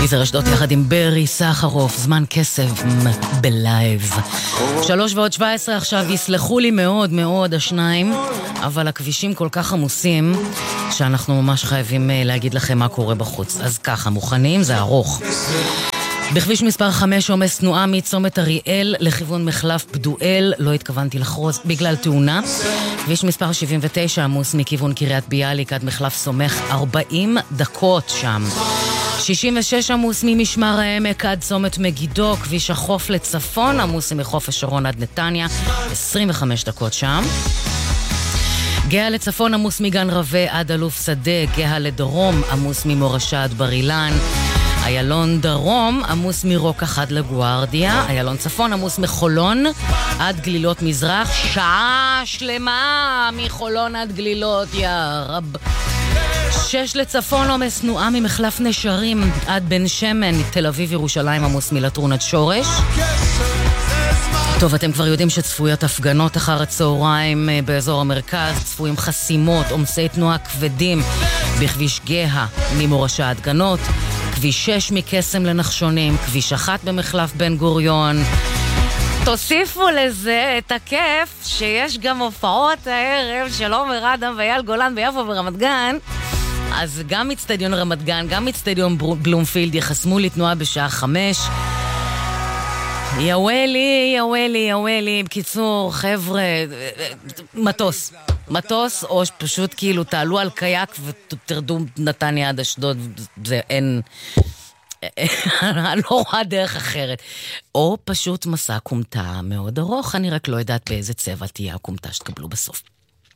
יזהר אשדוד יחד עם ברי סחרוף, זמן כסף בלייב. 3:17 עכשיו. יסלחו לי מאוד מאוד השניים, אבל הכבישים כל כך עמוסים שאנחנו ממש חייבים להגיד לכם מה קורה בחוץ. אז ככה, מוכנים? זה ארוך. בכביש מספר 5 עומס תנועה מצומת אריאל לכיוון מחלף פדואל, לא התכוונתי לחרוץ בגלל תאונה. כביש מספר 79 עמוס מכיוון קריית ביאליק עד מחלף סומך, 40 דקות שם. 66 עמוס ממשמר העמק עד צומת מגידו, כביש החוף לצפון עמוס מחוף השרון עד נתניה, 25 דקות שם. גאה לצפון עמוס מגן רווה עד אלוף שדה, גאה לדרום עמוס ממורשה עד בר אילן, איילון דרום עמוס מרוקח עד לגוארדיה, איילון צפון עמוס מחולון עד גלילות מזרח, שעה שלמה מחולון עד גלילות, יא רב. 6 לצפון עומס תנועה ממחלף נשרים עד בן שמן, תל אביב ירושלים עמוס מלטרון עד שורש. טוב, אתם כבר יודעים שצפויות הפגנות אחר הצהריים באזור המרכז, צפויים חסימות, עומסי תנועה כבדים בכביש גאה ממורשה עד גנות, כביש 6 מקסם לנחשונים, כביש 1 במחלף בן גוריון. תוסיפו לזה את הכיף שיש גם הופעות הערב של עומר אדם ואייל גולן ביפו ברמת גן. אז גם אצטדיון רמת גן, גם אצטדיון בלומפילד יחסמו לתנועה בשעה 5. יאוולי, בקיצור, חבר'ה, מטוס, או פשוט כאילו תעלו על קייק ותרדו נתניה עד אשדוד, זה אין, אני לא רואה דרך אחרת. או פשוט מסע קומטה מאוד ארוך, אני רק לא יודעת באיזה צבע תהיה הקומטה שתקבלו בסוף.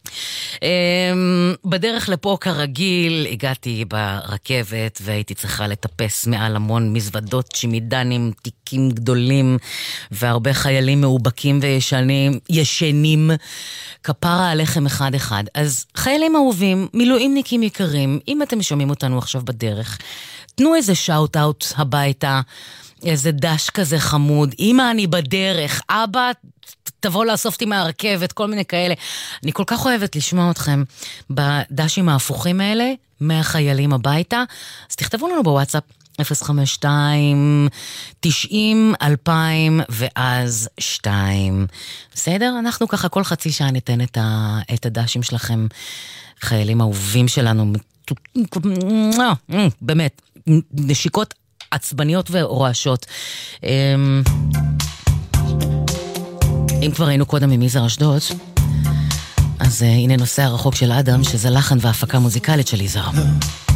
בדרך לפה כרגיל הגעתי ברכבת והייתי צריכה לטפס מעל המון מזוודות צ'ימידנים, תיקים גדולים והרבה חיילים מאובקים וישנים, כפרה עליכם אחד אחד. אז חיילים אהובים, מילואימניקים יקרים, אם אתם שומעים אותנו עכשיו בדרך, תנו איזה שאוט אאוט הביתה, איזה דש כזה חמוד, אמא אני בדרך, אבא תבוא לאסוף אותי מהרכבת, כל מיני כאלה. אני כל כך אוהבת לשמוע אתכם בדשים ההפוכים האלה, מהחיילים הביתה. אז תכתבו לנו בוואטסאפ 052-90-2000 ואז 2. בסדר? אנחנו ככה כל חצי שעה ניתן את הדשים שלכם, חיילים אהובים שלנו, באמת, נשיקות עצבניות ורועשות. אם כבר היינו קודם עם יזהר אשדוד, אז הנה נושא הרחוק של אדם, שזה לחן והפקה מוזיקלית של יזהר.